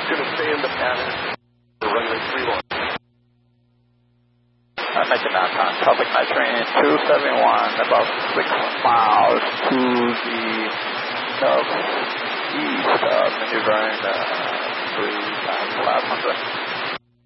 going to stay in the pattern for runway 31. I'm making that time. Topic my train 271, about 6 miles to the southeast, maneuvering 3 times 500.